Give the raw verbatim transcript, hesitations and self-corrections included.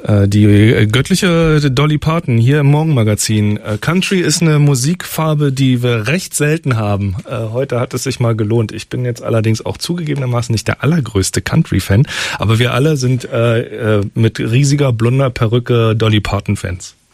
Die göttliche Dolly Parton hier im Morgenmagazin. Country ist eine Musikfarbe, die wir recht selten haben. Heute hat es sich mal gelohnt. Ich bin jetzt allerdings auch zugegebenermaßen nicht der allergrößte Country-Fan, aber wir alle sind äh, mit riesiger blonder Perücke Dolly Parton-Fans.